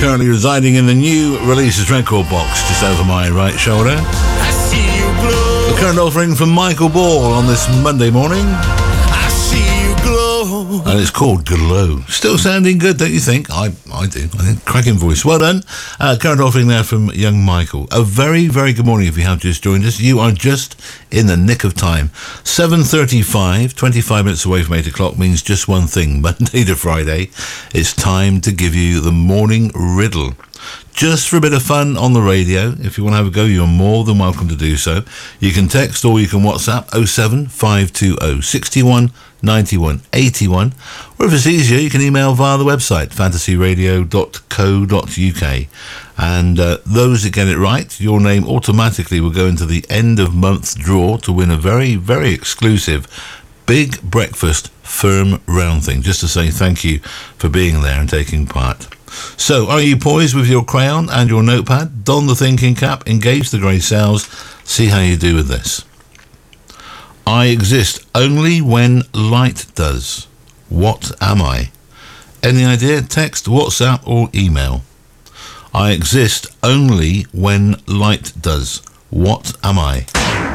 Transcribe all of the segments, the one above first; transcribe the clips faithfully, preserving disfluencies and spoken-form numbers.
Currently residing in the new releases record box just over my right shoulder. I see you glow. The current offering from Michael Ball on this Monday morning. I see you glow. And it's called Glow. Still sounding good, don't you think? I I do. I think cracking voice. Well done. Uh, current offering there from young Michael. A very, very good morning if you have just joined us. You are just in the nick of time. seven thirty-five, twenty-five minutes away from eight o'clock means just one thing. Monday to Friday, it's time to give you the morning riddle. Just for a bit of fun on the radio. If you want to have a go, you're more than welcome to do so. You can text or you can WhatsApp oh seven five two oh six one nine one eight one. Or if it's easier, you can email via the website, fantasy radio dot co dot uk. And uh, those that get it right, your name automatically will go into the end of month draw to win a very, very exclusive Big Breakfast Firm Round thing. Just to say thank you for being there and taking part. So, are you poised with your crayon and your notepad? Don the thinking cap, engage the grey cells, see how you do with this. I exist only when light does. What am I? Any idea? Text, WhatsApp or email. I exist only when light does. What am I?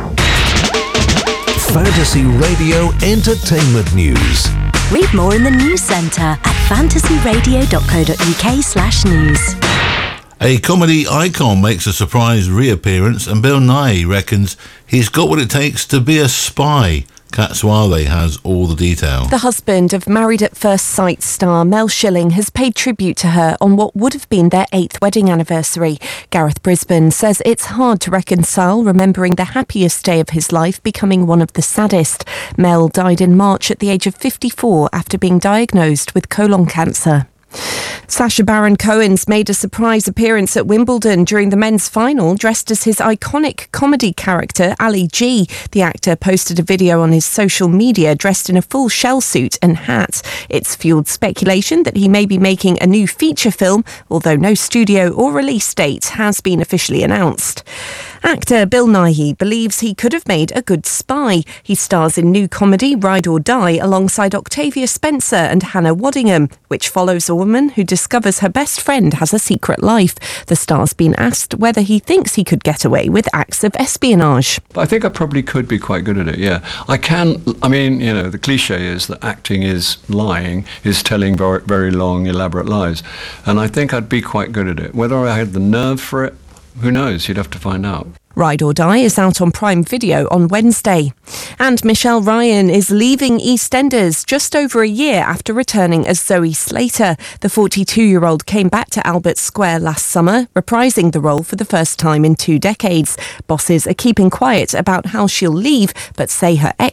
Fantasy Radio Entertainment News. Read more in the News Centre at fantasy radio dot co dot uk slash news. A comedy icon makes a surprise reappearance and Bill Nighy reckons he's got what it takes to be a spy. Kat Swale has all the detail. The husband of Married at First Sight star Mel Schilling has paid tribute to her on what would have been their eighth wedding anniversary. Gareth Brisbane says it's hard to reconcile remembering the happiest day of his life becoming one of the saddest. Mel died in March at the age of fifty-four after being diagnosed with colon cancer. Sacha Baron Cohen's made a surprise appearance at Wimbledon during the men's final, dressed as his iconic comedy character, Ali G. The actor posted a video on his social media dressed in a full shell suit and hat. It's fueled speculation that he may be making a new feature film, although no studio or release date has been officially announced. Actor Bill Nighy believes he could have made a good spy. He stars in new comedy Ride or Die alongside Octavia Spencer and Hannah Waddingham, which follows a woman who discovers her best friend has a secret life. The star's been asked whether he thinks he could get away with acts of espionage. I think I probably could be quite good at it, yeah. I can, I mean, you know, the cliche is that acting is lying, is telling very, very long, elaborate lies. And I think I'd be quite good at it. Whether I had the nerve for it, who knows? You'd have to find out. Ride or Die is out on Prime Video on Wednesday. And Michelle Ryan is leaving EastEnders just over a year after returning as Zoe Slater. The forty-two-year-old came back to Albert Square last summer, reprising the role for the first time in two decades. Bosses are keeping quiet about how she'll leave, but say her ex